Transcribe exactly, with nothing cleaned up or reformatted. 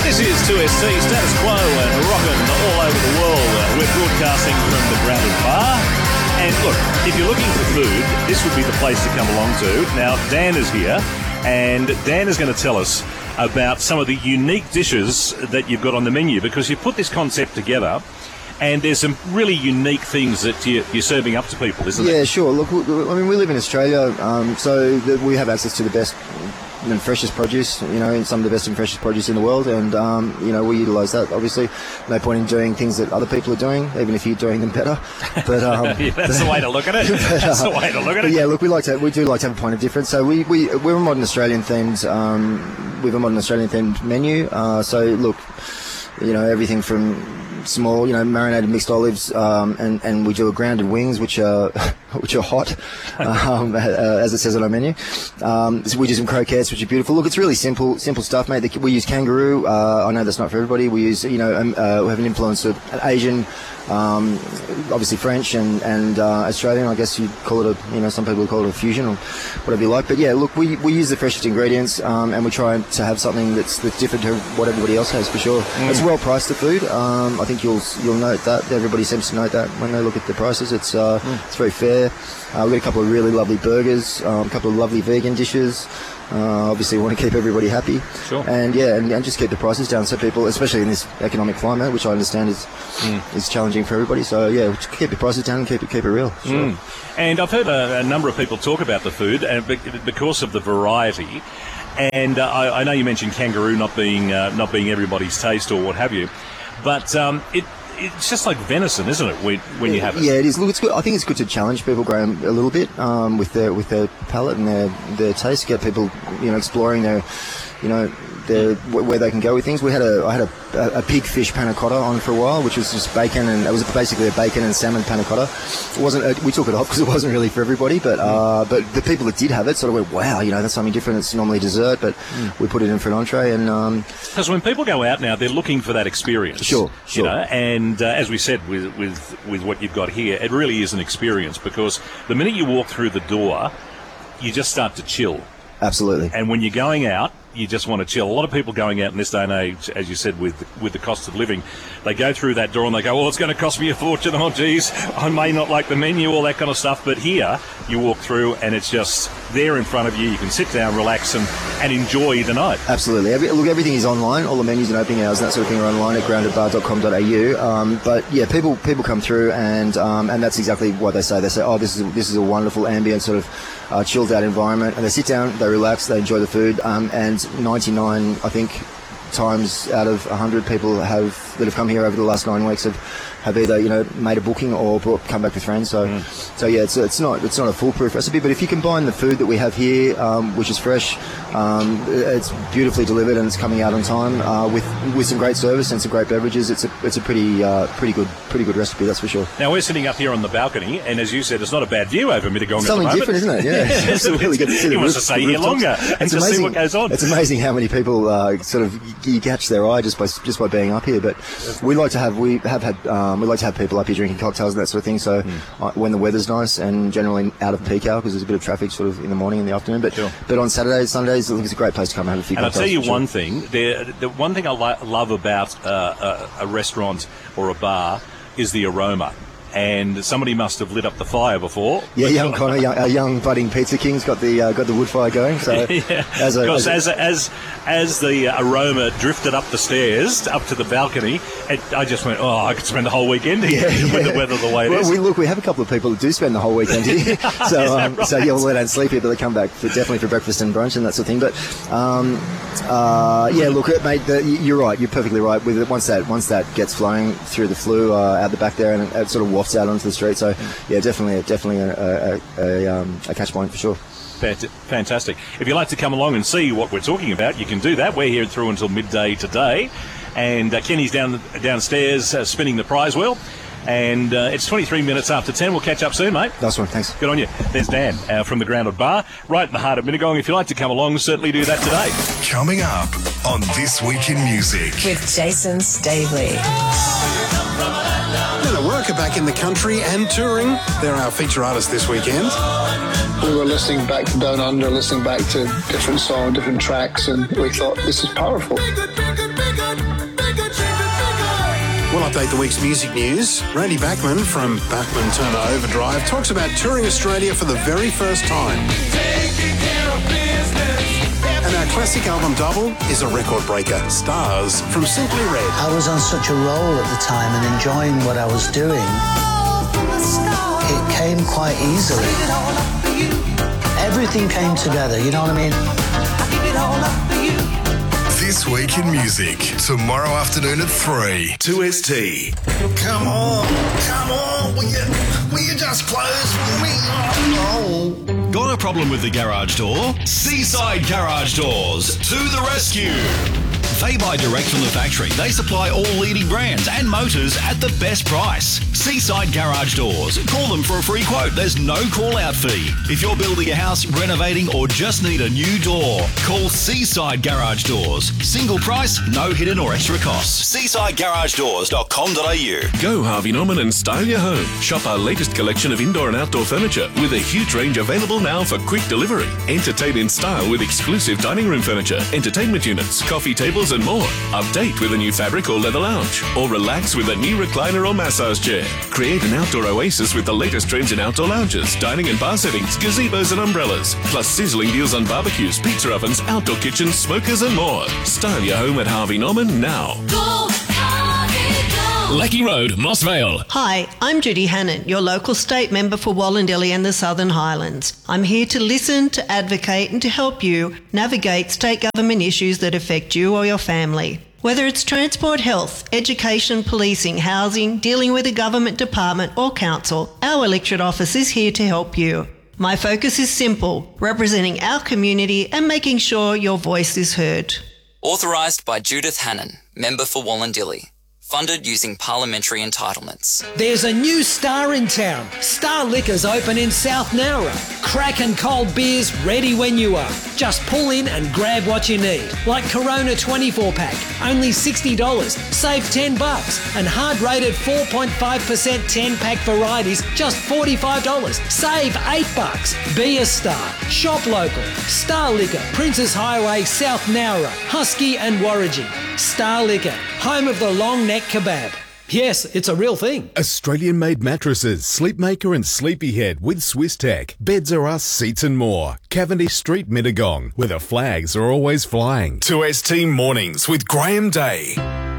This is two S C, Status Quo, and rockin' all over the world. Uh, we're broadcasting from the Grounded Bar. And look, if you're looking for food, this would be the place to come along to. Now, Dan is here, and Dan is going to tell us about some of the unique dishes that you've got on the menu, because you've put this concept together, and there's some really unique things that you're, you're serving up to people, isn't yeah, it? Yeah, sure. Look, I mean, we live in Australia, um, so the, we have access to the best and freshest produce, you know, and some of the best and freshest produce in the world, and um, you know, we utilise that. Obviously, no point in doing things that other people are doing, even if you're doing them better. But um, yeah, that's the way to look at it. That's the way to look at it. Yeah, look, we like to, we do like to have a point of difference. So we we we're a modern Australian themed, um, we have a modern Australian themed menu. Uh, so look, you know, everything from small, you know, marinated mixed olives, um, and and we do a grounded wings, which are which are hot, um, uh, as it says on our menu. Um, so we do some croquettes, which are beautiful. Look, it's really simple, simple stuff, mate. The, we use kangaroo. Uh, I know that's not for everybody. We use, you know, um, uh, we have an influence of Asian, um, obviously French and and uh, Australian. I guess you'd call it a, you know, some people would call it a fusion or whatever you like. But yeah, look, we we use the freshest ingredients, um, and we try to have something that's that's different to what everybody else has, for sure. Mm. It's well priced, the food. Um, I think you'll you'll note that. Everybody seems to note that when they look at the prices. It's uh, mm. it's very fair. Uh, we've got a couple of really lovely burgers, um, a couple of lovely vegan dishes. Uh, obviously, we want to keep everybody happy. Sure. And yeah, and, and just keep the prices down so people, especially in this economic climate, which I understand is mm. is challenging for everybody. So yeah, keep the prices down and keep it keep it real. Sure. Mm. And I've heard a, a number of people talk about the food, and because of the variety. And uh, I, I know you mentioned kangaroo not being uh, not being everybody's taste or what have you, but um, it. It's just like venison, isn't it? When, when yeah, you have it. Yeah, it is. Look, it's good. I think it's good to challenge people, Graham, a little bit um, with their with their palate and their their taste. Get people, you know, exploring their, you know, their where they can go with things. We had a I had a, a pig fish panna cotta on for a while, which was just bacon, and it was basically a bacon and salmon panna cotta. It wasn't. A, we took it off because it wasn't really for everybody, but uh, but the people that did have it sort of went, wow, you know, that's something different. It's normally dessert, but mm. we put it in for an entree. And because um, when people go out now, they're looking for that experience. Sure, sure. You know, and uh, as we said with with with what you've got here, it really is an experience, because the minute you walk through the door, you just start to chill. Absolutely. And when you're going out, you just want to chill. A lot of people going out in this day and age, as you said, with with the cost of living, they go through that door and they go, well, it's going to cost me a fortune. Oh, geez, I may not like the menu, all that kind of stuff. But here, you walk through and it's just there in front of you. You can sit down, relax, and, and enjoy the night. Absolutely. Every, look, everything is online. All the menus and opening hours and that sort of thing are online at grounded bar dot com dot a u. Um, but yeah, people people come through and um, and that's exactly what they say. They say, oh, this is this is a wonderful ambient sort of uh, chilled out environment, and they sit down, they relax, they enjoy the food, um, and ninety-nine, I think, times out of one hundred people have that have come here over the last nine weeks have, have either, you know, made a booking or brought, come back with friends. So, mm. so yeah, it's it's not it's not a foolproof recipe. But if you combine the food that we have here, um, which is fresh, um, it's beautifully delivered and it's coming out on time, uh, with with some great service and some great beverages, it's a it's a pretty uh, pretty good pretty good recipe, that's for sure. Now we're sitting up here on the balcony, and as you said, it's not a bad view over Mittagong. Something at the different, isn't it? Yeah, yeah. It's really good to see the He wants roof, to stay here longer and it's just amazing, see what goes on. It's amazing how many people uh, sort of you catch their eye just by just by being up here. But we like to have we have had um, we like to have people up here drinking cocktails and that sort of thing. So mm. uh, when the weather's nice and generally out of peak hour, because there's a bit of traffic sort of in the morning and the afternoon. But sure. but on Saturdays, Sundays, I think it's a great place to come and have a few and cocktails. And I'll tell you sure. one thing: the the one thing I lo- love about uh, a, a restaurant or a bar is the aroma. And somebody must have lit up the fire before. Yeah, young Connor, young, our young budding pizza king's got the uh, got the wood fire going. So yeah. as a, because as, as, a, as as the aroma drifted up the stairs up to the balcony, it, I just went, oh, I could spend the whole weekend here yeah, yeah. with the weather the way it well, is. We look, we have a couple of people that do spend the whole weekend here. so um, right? so yeah, well, they don't sleep here, but they come back for, definitely for breakfast and brunch and that sort of thing. But um, uh, yeah, look, mate, the, you're right. You're perfectly right. With it, once that once that gets flowing through the flue uh, out the back there, and it, it sort of wafts out onto the street. So, yeah, definitely, definitely a, a, a, um, a catch point for sure. Fantastic. If you'd like to come along and see what we're talking about, you can do that. We're here through until midday today. And uh, Kenny's down downstairs uh, spinning the prize wheel. And uh, it's twenty-three minutes after ten. We'll catch up soon, mate. Nice one, thanks. Good on you. There's Dan uh, from the Grounded Bar, right in the heart of Mittagong. If you'd like to come along, certainly do that today. Coming up on This Week in Music. With Jason Stavely. The worker back in the country and touring. They're our feature artists this weekend. We were listening back to Down Under, listening back to different songs, different tracks, and we thought, this is powerful. We'll update the week's music news. Randy Bachman from Bachman Turner Overdrive talks about touring Australia for the very first time. And our classic album double is a record breaker, Stars from Simply Red. I was on such a roll at the time and enjoying what I was doing. It came quite easily. Everything came together, you know what I mean? This Week in Music, tomorrow afternoon at three. two S T. Come on, come on, will you, will you just close for me? Oh. Got a problem with the garage door? Seaside Garage Doors, to the rescue. They buy direct from the factory. They supply all leading brands and motors at the best price. Seaside Garage Doors. Call them for a free quote. There's no call-out fee. If you're building a house, renovating, or just need a new door, call Seaside Garage Doors. Single price, no hidden or extra costs. seaside garage doors dot com dot a u. Go Harvey Norman and style your home. Shop our latest collection of indoor and outdoor furniture with a huge range available now for quick delivery. Entertain in style with exclusive dining room furniture, entertainment units, coffee tables and more. Update with a new fabric or leather lounge, or relax with a new recliner or massage chair. Create an outdoor oasis with the latest trends in outdoor lounges, dining and bar settings, gazebos and umbrellas, plus sizzling deals on barbecues, pizza ovens, outdoor kitchens, smokers and more. Style your home at Harvey Norman now. Go, Harvey, go. Lecky Road, Moss Vale. Hi, I'm Judy Hannon, your local state member for Wallandilly and the Southern Highlands. I'm here to listen, to advocate and to help you navigate state government issues that affect you or your family. Whether it's transport, health, education, policing, housing, dealing with a government department or council, our electorate office is here to help you. My focus is simple, representing our community and making sure your voice is heard. Authorised by Judith Hannon, member for Wallandilly. Funded using parliamentary entitlements. There's a new star in town. Star Liquor's open in South Nowra. Crack and cold beers ready when you are. Just pull in and grab what you need. Like Corona twenty-four pack, only sixty dollars. Save ten bucks. And hard rated four point five percent ten pack varieties, just forty-five dollars. Save eight bucks. Be a star. Shop local. Star Liquor, Princess Highway, South Nowra, Husky and Warraging. Star Liquor, home of the long neck kebab. Yes, it's a real thing. Australian-made mattresses, Sleepmaker and Sleepyhead with Swiss Tech. Beds are us, seats and more. Cavendish Street, Mittagong, where the flags are always flying. two S T Mornings with Graham Day.